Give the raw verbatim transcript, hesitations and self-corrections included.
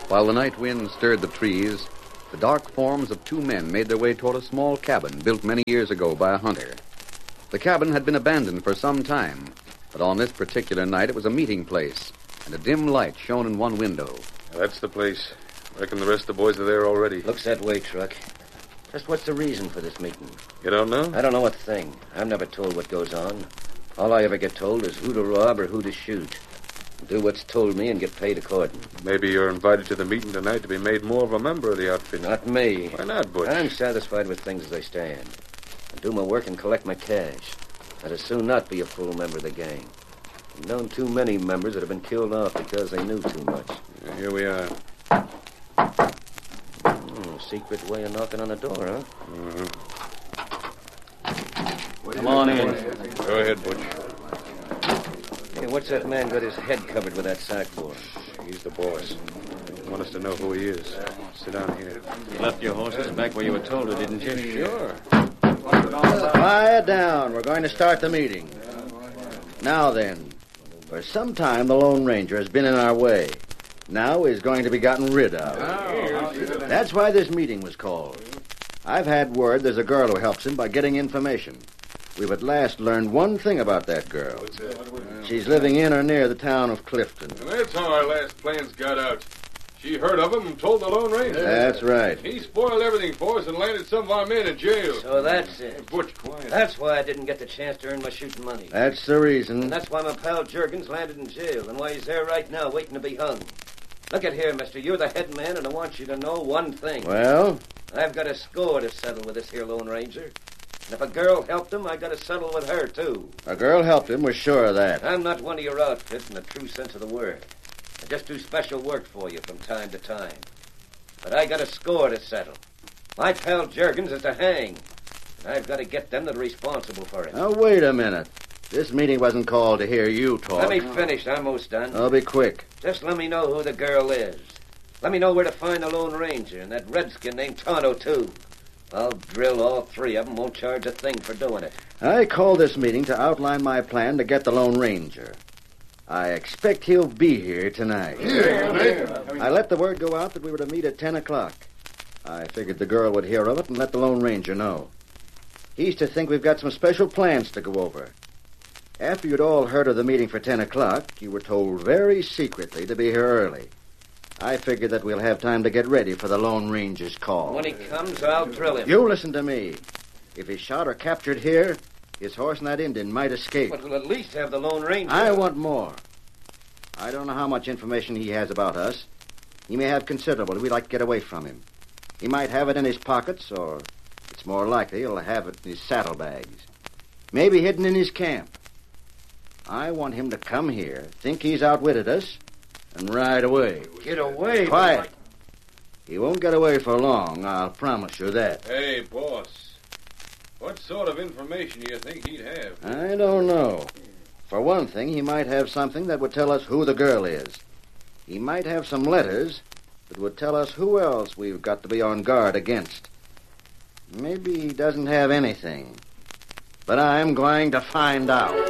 While the night wind stirred the trees, the dark forms of two men made their way toward a small cabin built many years ago by a hunter. The cabin had been abandoned for some time, but on this particular night it was a meeting place, and a dim light shone in one window. That's the place. Reckon the rest of the boys are there already. Looks that way, Truck. Just what's the reason for this meeting? You don't know? I don't know a thing. I'm never told what goes on. All I ever get told is who to rob or who to shoot. Do what's told me and get paid according. Maybe you're invited to the meeting tonight to be made more of a member of the outfit. Not me. Why not, Butch? I'm satisfied with things as they stand. I do my work and collect my cash. I'd as soon not be a full member of the gang. I've known too many members that have been killed off because they knew too much. Yeah, here we are. Hmm, secret way of knocking on the door, huh? Mm-hmm. Come on in. Go ahead, Butch. Hey, what's that man got his head covered with that sack for? He's the boss. You want us to know who he is. Sit down here. You left your horses back where you were told to, didn't you? Sure. Quiet down. We're going to start the meeting. Now then, for some time the Lone Ranger has been in our way. Now he's going to be gotten rid of. That's why this meeting was called. I've had word there's a girl who helps him by getting information. We've at last learned one thing about that girl. She's living in or near the town of Clifton. And that's how our last plans got out. She heard of him and told the Lone Ranger. That's right. He spoiled everything for us and landed some of our men in jail. So that's it. Butch, quiet. That's why I didn't get the chance to earn my shooting money. That's the reason. And that's why my pal Juergens landed in jail and why he's there right now waiting to be hung. Look at here, mister. You're the head man, and I want you to know one thing. Well? I've got a score to settle with this here Lone Ranger. And if a girl helped him, I got to settle with her, too. A girl helped him. We're sure of that. I'm not one of your outfit in the true sense of the word. I just do special work for you from time to time. But I got a score to settle. My pal Juergens is to hang. And I've got to get them that are responsible for it. Now, wait a minute. This meeting wasn't called to hear you talk. Let me finish. I'm almost done. I'll be quick. Just let me know who the girl is. Let me know where to find the Lone Ranger and that redskin named Tonto, too. I'll drill all three of them, won't charge a thing for doing it. I called this meeting to outline my plan to get the Lone Ranger. I expect he'll be here tonight. Yeah, I let the word go out that we were to meet at ten o'clock. I figured the girl would hear of it and let the Lone Ranger know. He's to think we've got some special plans to go over. After you'd all heard of the meeting for ten o'clock, you were told very secretly to be here early. I figured that we'll have time to get ready for the Lone Ranger's call. When he comes, I'll drill him. You listen to me. If he's shot or captured here, his horse and that Indian might escape. But we'll at least have the Lone Ranger. I want more. I don't know how much information he has about us. He may have considerable. We'd like to get away from him. He might have it in his pockets, or it's more likely he'll have it in his saddlebags. Maybe hidden in his camp. I want him to come here, think he's outwitted us, and ride away. Get away? Quiet. He won't get away for long, I'll promise you that. Hey, boss. What sort of information do you think he'd have? I don't know. For one thing, he might have something that would tell us who the girl is. He might have some letters that would tell us who else we've got to be on guard against. Maybe he doesn't have anything. But I'm going to find out.